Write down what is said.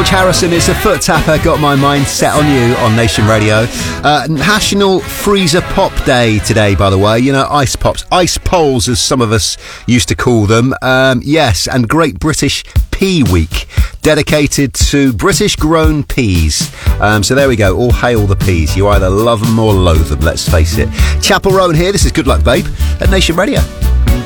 George Harrison is a foot tapper. Got my mind set on you on Nation Radio. National Freezer Pop Day today, by the way. You know, ice pops, ice poles, as some of us used to call them. Yes, and Great British Pea Week, dedicated to British-grown peas. So there we go. All hail the peas. You either love them or loathe them. Let's face it. Chapel Roan here. This is Good Luck Babe at Nation Radio.